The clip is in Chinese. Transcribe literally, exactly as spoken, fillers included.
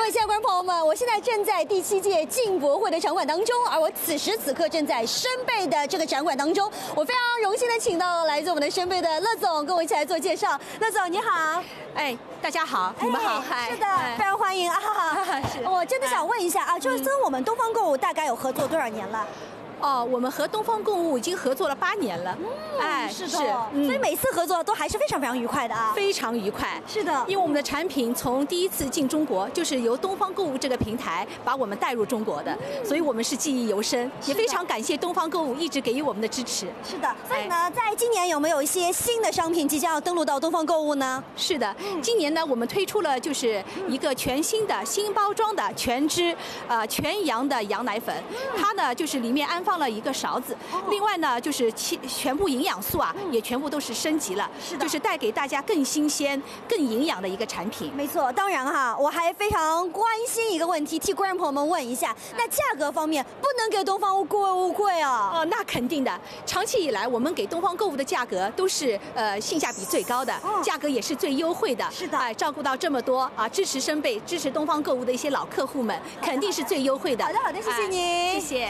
各位亲爱的观众朋友们，我现在正在第七届进博会的场馆当中，而我此时此刻正在深贝的这个展馆当中。我非常荣幸的请到来自我们的深贝的乐总，跟我一起来做介绍。乐总你好。 哎，大家好，你们好， 嗨、哎，是的，哎、非常欢迎啊！ 是， 我真的想问一下啊，就是跟我们东方购物大概有合作多少年了？ 哦，我们和东方购物已经合作了八年了， 嗯、 哎， 是的，是嗯、所以每次合作都还是非常非常愉快的啊， 非常愉快， 是的， 因为我们的产品从第一次进中国就是由东方购物这个平台把我们带入中国的，嗯、所以我们是记忆犹深，也非常感谢东方购物一直给予我们的支持。 是的，所以呢，哎、在今年有没有一些新的商品即将要登陆到东方购物呢？ 是的，嗯、今年呢，我们推出了就是一个全新的新包装的全脂呃全羊的羊奶粉，嗯、它呢就是里面安放了一个勺子。另外呢，就是全部营养素啊，也全部都是升级了， 是的， 就是带给大家更新鲜、更营养的一个产品。 没错，当然哈，我还非常关心一个问题，替观众朋友们问一下，那价格方面不能给东方购物贵啊？ 哦，那肯定的。长期以来，我们给东方购物的价格都是呃性价比最高的，哦、价格也是最优惠的。 是的， 哎、呃，照顾到这么多啊，支持深贝、支持东方购物的一些老客户们，肯定是最优惠的。 好的，好的，谢谢您， 哎、谢谢。